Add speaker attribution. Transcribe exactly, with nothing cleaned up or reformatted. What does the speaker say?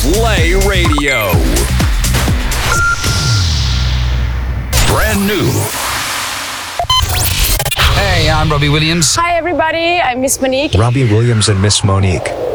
Speaker 1: Play Radio. Brand new.
Speaker 2: Hey, I'm Robbie Williams.
Speaker 3: Hi everybody, I'm Miss Monique.
Speaker 4: Robbie Williams and Miss Monique.